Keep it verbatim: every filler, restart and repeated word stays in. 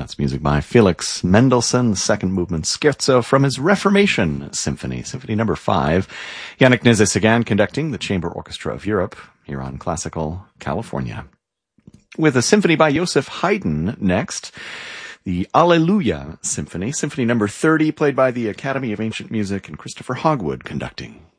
That's music by Felix Mendelssohn, the second movement scherzo from his Reformation Symphony, Symphony number five. Yannick Nézet-Séguin conducting the Chamber Orchestra of Europe here on Classical California. With a symphony by Joseph Haydn next, the Alleluia Symphony, Symphony number thirty, played by the Academy of Ancient Music and Christopher Hogwood conducting.